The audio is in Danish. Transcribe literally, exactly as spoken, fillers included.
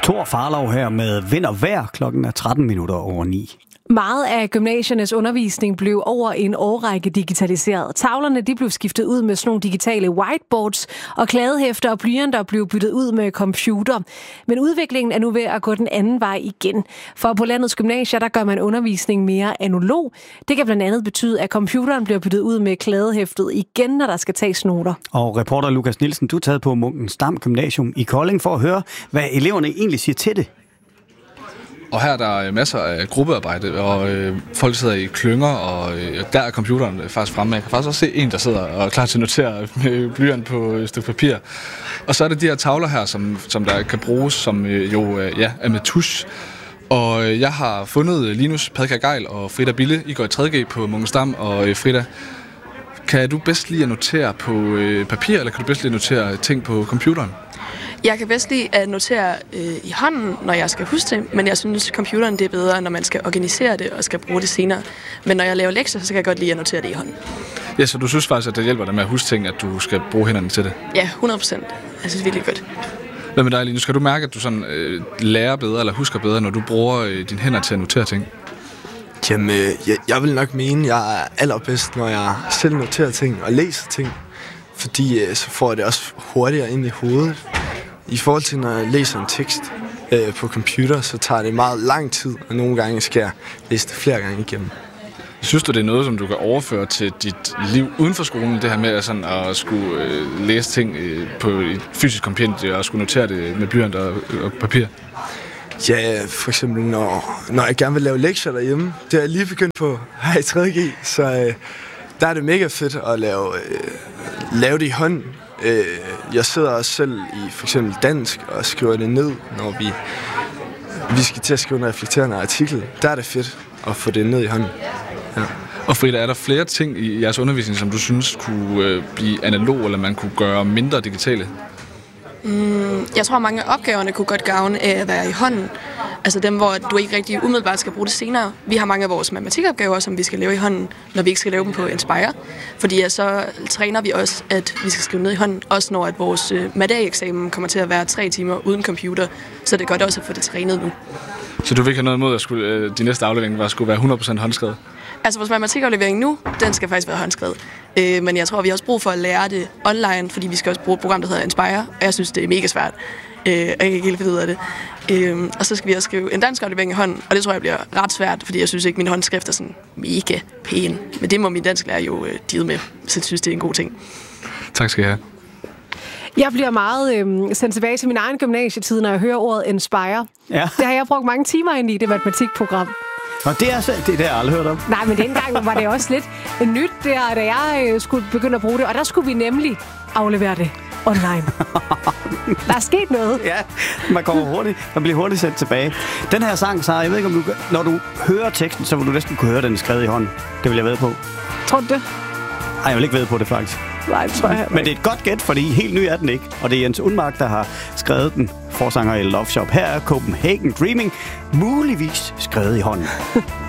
Thor Farlov her med Vind og Vejr. Klokken er tretten minutter over ni. Meget af gymnasiernes undervisning blev over en årrække digitaliseret. Tavlerne de blev skiftet ud med sådan nogle digitale whiteboards, og kladehæfter og blyanter blev byttet ud med computer. Men udviklingen er nu ved at gå den anden vej igen. For på landets gymnasier, der gør man undervisning mere analog. Det kan blandt andet betyde, at computeren bliver byttet ud med kladehæftet igen, når der skal tages noter. Og reporter Lukas Nielsen, du er taget på Munkens Dam Gymnasium i Kolding for at høre, hvad eleverne egentlig siger til det. Og her er der masser af gruppearbejde, og øh, folk sidder i klynger, og øh, der er computeren faktisk fremme. Jeg kan faktisk også se en, der sidder og er klar til at notere med blyant på et stykke papir. Og så er det de her tavler her, som, som der kan bruges, som øh, jo øh, ja, er med tusch. Og øh, jeg har fundet Linus Padkær Geil og Frida Bille. I går i tredje G på Munkens Dam, og øh, Frida, kan du bedst lide at notere på øh, papir, eller kan du bedst lide at notere ting på computeren? Jeg kan bedst lide at notere øh, i hånden, når jeg skal huske det, men jeg synes, computeren det er bedre, når man skal organisere det og skal bruge det senere. Men når jeg laver lektier, så kan jeg godt lide at notere det i hånden. Ja, så du synes faktisk, at det hjælper dig med at huske ting, at du skal bruge hænderne til det? Ja, hundrede procent. Jeg synes virkelig godt. Hvad med dig, Linus? Skal du mærke, at du sådan, øh, lærer bedre eller husker bedre, når du bruger øh, dine hænder til at notere ting? Jamen, øh, jeg, jeg vil nok mene, at jeg er allerbedst, når jeg selv noterer ting og læser ting. Fordi øh, så får jeg det også hurtigere ind i hovedet. I forhold til, når jeg læser en tekst øh, på computer, så tager det meget lang tid, og nogle gange skal jeg læse det flere gange igennem. Synes du, det er noget, som du kan overføre til dit liv uden for skolen, det her med sådan at skulle øh, læse ting øh, på et fysisk kompendie og skulle notere det med blyant og, og papir? Ja, for eksempel når, når jeg gerne vil lave lektier derhjemme. Det er jeg lige begyndt på her i tredje G, så øh, der er det mega fedt at lave, øh, lave det i hånden. Jeg sidder også selv i for eksempel dansk og skriver det ned, når vi, vi skal til at skrive en reflekterende artikel. Der er det fedt at få det ned i hånden. Ja. Og Frida, er der flere ting i jeres undervisning, som du synes kunne øh, blive analog, eller man kunne gøre mindre digitale? Mm, jeg tror, mange af opgaverne kunne godt gavne af at være i hånden. Altså dem, hvor du ikke rigtig umiddelbart skal bruge det senere. Vi har mange af vores matematikopgaver, som vi skal lave i hånden, når vi ikke skal lave dem på Inspire. Fordi ja, så træner vi også, at vi skal skrive ned i hånden, også når at vores øh, matte-eksamen kommer til at være tre timer uden computer. Så det er godt også at få det trænet nu. Så du vil ikke have noget imod, at skulle, øh, de næste afleveringer var, skulle være hundrede procent håndskrevet? Altså vores matematikaflevering nu, den skal faktisk være håndskrevet. Øh, men jeg tror, vi har også brug for at lære det online, fordi vi skal også bruge et program, der hedder Inspire. Og jeg synes, det er mega svært. Øh, og jeg kan ikke helt finde ud af det. Øh, og så skal vi også skrive en dansk aflevering i hånden, og det tror jeg bliver ret svært, fordi jeg synes ikke, min håndskrift er sådan mega pæn. Men det må min dansklærer jo øh, deal med, så jeg synes, det er en god ting. Tak skal I have. Jeg bliver meget øh, sendt tilbage til min egen gymnasietid, når jeg hører ordet Inspire. Ja. Det har jeg brugt mange timer ind i, det matematikprogram. Og det er så, det, det har jeg aldrig hørt om. Nej, men dengang var det også lidt nyt, der, da jeg øh, skulle begynde at bruge det. Og der skulle vi nemlig aflevere det online. Der er sket noget. Ja, man kommer hurtigt, man bliver hurtigt sendt tilbage. Den her sang, så jeg ved ikke, om du, når du hører teksten, så vil du næsten kunne høre den skrevet i hånden. Det vil jeg ved på. Tror du det? Nej, jeg vil ikke ved på det, faktisk. Nej, tror jeg. Men det er et godt gæt, fordi helt ny er den ikke. Og det er Jens Unmark, der har skrevet den. Forsanger i Love Shop. Her er Copenhagen Dreaming, muligvis skrevet i hånden.